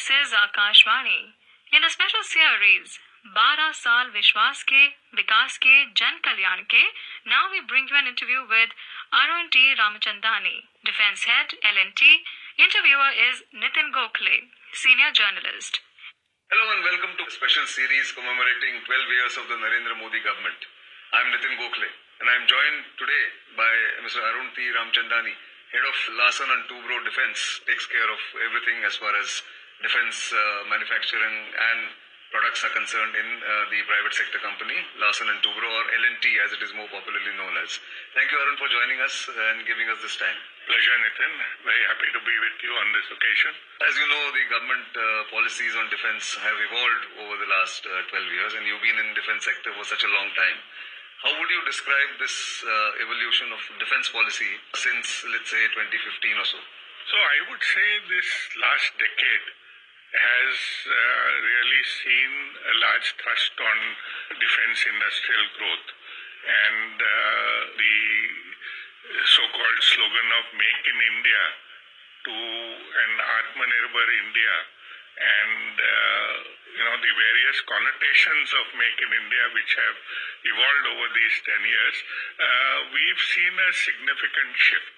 This is Akashvani. In a special series, 12 साल विश्वास के विकास के जन कल्याण के, now we bring you an interview with Arun T. Ramachandani, Defense Head, L&T. Interviewer is Nitin Gokhale, Senior Journalist. Hello and welcome to a special series commemorating 12 years of the Narendra Modi government. I'm Nitin Gokhale and I'm joined today by Mr. Arun T. Ramachandani, Head of Larsen & Toubro Defense, takes care of everything as far as defense manufacturing and products are concerned in the private sector company, Larsen & Toubro, or L&T as it is more popularly known as. Thank you, Arun, for joining us and giving us this time. Pleasure, Nitin. Very happy to be with you on this occasion. As you know, the government policies on defense have evolved over the last 12 years, and you've been in defense sector for such a long time. How would you describe this evolution of defense policy since, let's say, 2015 or so? So I would say this last decade has really seen a large thrust on defense industrial growth, and the so-called slogan of Make in India to an Atmanirbhar India, and the various connotations of Make in India which have evolved over these 10 years, we've seen a significant shift.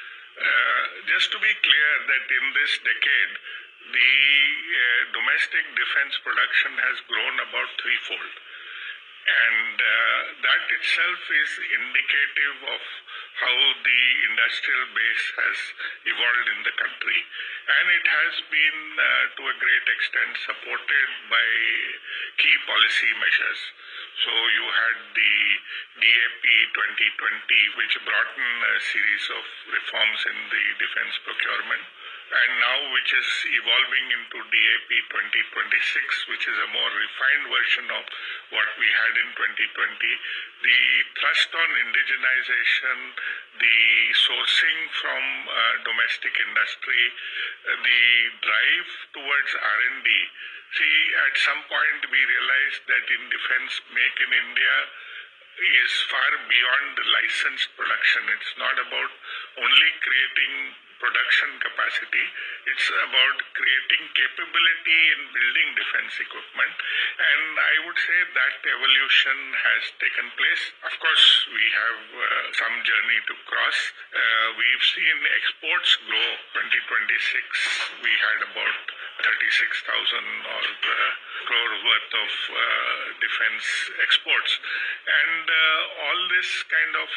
Just to be clear that in this decade, the domestic defense production has grown about threefold, and that itself is indicative of how the industrial base has evolved in the country, and it has been to a great extent supported by key policy measures. So you had the DAP 2020, which brought in a series of reforms in the defense procurement, and now which is evolving into DAP 2026, which is a more refined version of what we had in 2020. The thrust on indigenization, the sourcing from domestic industry, the drive towards R&D. See, at some point we realized that in defense, Make in India is far beyond licensed production. It's not about only creating production capacity, it's about creating capability in building defense equipment, and I would say that evolution has taken place. Of course, we have some journey to cross. We've seen exports grow. 2026, we had about 36,000 crore worth of defense exports, and all this kind of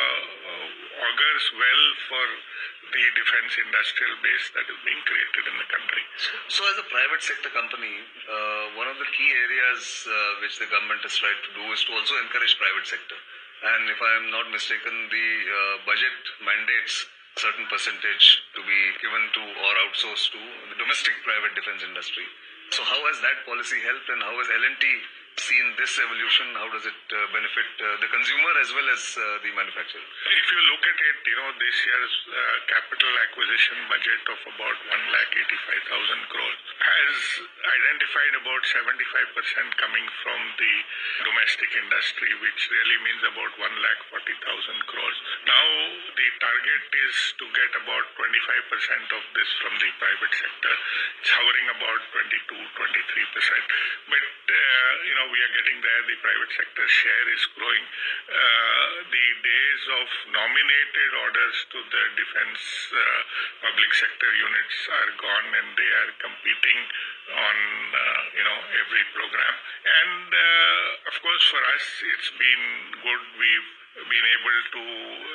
augurs well for the defense industrial base that is being created in the country. So as a private sector company, one of the key areas which the government has tried to do is to also encourage private sector. And if I am not mistaken, the budget mandates a certain percentage to be given to or outsourced to the domestic private defense industry. So how has that policy helped, and how has L&T seen this evolution? How does it benefit the consumer as well as the manufacturer? If you look at it, this year's capital acquisition budget of about 1,85,000 crores has identified about 75% coming from the domestic industry, which really means about 1,40,000 crores. Now, the target is to get about 25% of this from the private sector. It's hovering about 22-23%. But, we are getting there. The private sector share is growing. The days of nominated orders to the defense public sector units are gone, and they are competing on every program. And of course, for us, it's been good. We've been able to